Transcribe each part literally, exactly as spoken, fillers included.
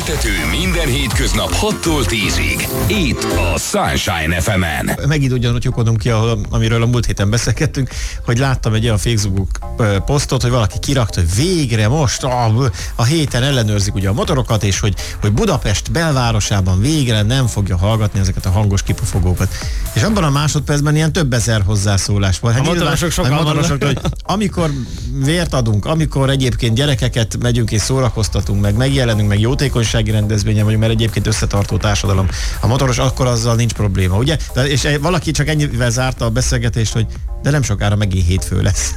Feltöltő minden hétköznap hattól tízig. Itt a Sunshine ef emen. Megint ugyanúgy lyukodunk ki, ahol, amiről a múlt héten beszélgettünk, hogy láttam egy olyan Facebook posztot, hogy valaki kirakta, hogy végre most a, a héten ellenőrzik ugye a motorokat, és hogy, hogy Budapest belvárosában végre nem fogja hallgatni ezeket a hangos kipufogókat. És abban a másodpercben ilyen több ezer hozzászólás volt. Hát a motorosok sokan a motorosok, hogy amikor vért adunk, amikor egyébként gyerekeket megyünk és szórakoztatunk, meg megjelenünk, meg jótékonysági rendezvényen vagyunk, mert egyébként összetartó társadalom a motoros, akkor azzal nincs probléma, ugye? De, és valaki csak ennyivel zárta a beszélgetést, hogy de nem sokára megint hétfő lesz.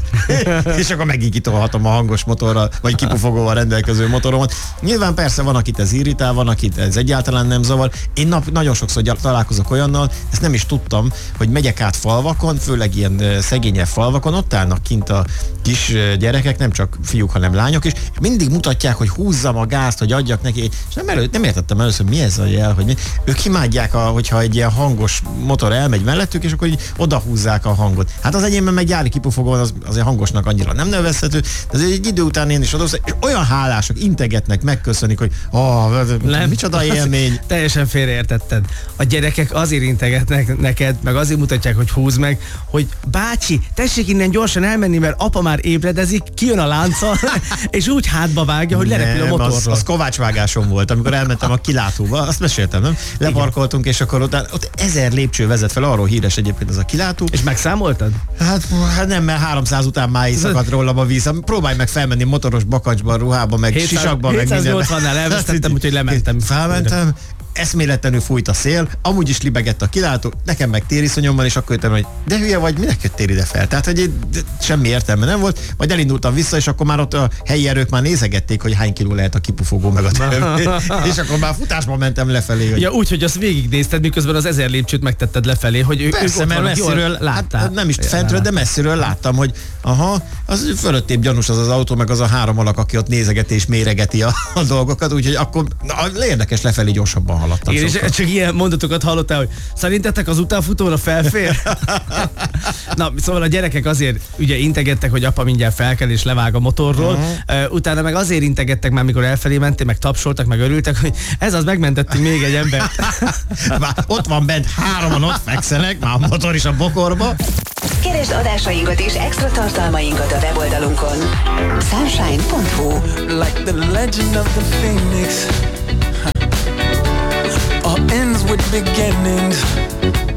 És akkor megint kitolhatom a hangos motorral, vagy kipufogóval rendelkező motoromat. Nyilván persze van, akit ez irritál, van, akit ez egyáltalán nem zavar. Én nap, nagyon sokszor találkozok olyannal, ezt nem is tudtam, hogy megyek át falvakon, főleg ilyen szegényebb falvakon, ott állnak kint a kis gyerekek, nem csak fiúk, hanem lányok is, és mindig mutatják, hogy húzzam a gázt, hogy adjak neki, és nem, elő, nem értettem először, mi ez a jel, hogy mi. Ők imádják, a, hogyha egy ilyen hangos motor elmegy mellettük, és akkor így odahúzzák a hangot. Hát az enyémben meg gyári kipufogóan az, azért hangosnak annyira nem nevezhető, de egy idő után én is odahúzzák, és olyan hálások, integetnek, megköszönik, hogy oh, nem, micsoda élmény. Teljesen félreértetted. A gyerekek azért integetnek neked, meg azért mutatják, hogy húzd meg, hogy bácsi, tessék innen gyorsan elmenni, mert apa már ébredezik, kijön a lánccal, és úgy hátba vágja, hogy lerepül a motorról. Az, az kovácsvágásom volt, amikor elmentem a kilátóba, azt meséltem, nem? Leparkoltunk, és akkor ott, ott ezer lépcső vezet fel, arról híres egyébként az a kilátó. És megszámoltad? Hát, hát nem, mert háromszáz után máig szakadt rólam a víz. Próbálj meg felmenni motoros bakancsban, ruhában, meg sisakban, meg minden. hétszáznyolcvannál elvesztettem, úgyhogy lementem. Felmentem, eszméletlenül fújt a szél, amúgy is libegett a kilátó, nekem meg tériszonyom van, és akkor jöttem, hogy de hülye vagy, minek jöttél ide fel? Tehát, hogy semmi értelme nem volt, majd elindultam vissza, és akkor már ott a helyi erők már nézegették, hogy hány kiló lehet a kipufogó meg a többi. És akkor már futásban mentem lefelé. Hogy... Ja, úgy, hogy azt végignézted, miközben az ezer lépcsőt megtetted lefelé, hogy ők, persze, ők mert messziről láttál. Hát, nem is fentről, de messziről láttam, hogy aha, az fölöttébb gyanús az az autó, meg az a három alak, aki ott nézegeti és méregeti a, a dolgokat, úgyhogy akkor na, érdekes lefelé gyorsabban haladtam. Igen, és csak ilyen mondatokat hallottál, hogy szerintetek az utánfutóra felfér? Na, szóval a gyerekek azért ugye integettek, hogy apa mindjárt felkel és levág a motorról, uh-huh. uh, utána meg azért integettek már, mikor elfelé mentél, meg tapsoltak, meg örültek, hogy ez az, megmentettünk még egy embert. Már ott van bent, hároman ott fekszenek, már a motor is a bokorba. Keresd adásainkat és extra tartalmainkat a weboldalunkon. sunshine pont hu. Like the legend of the phoenix, all ends with beginnings.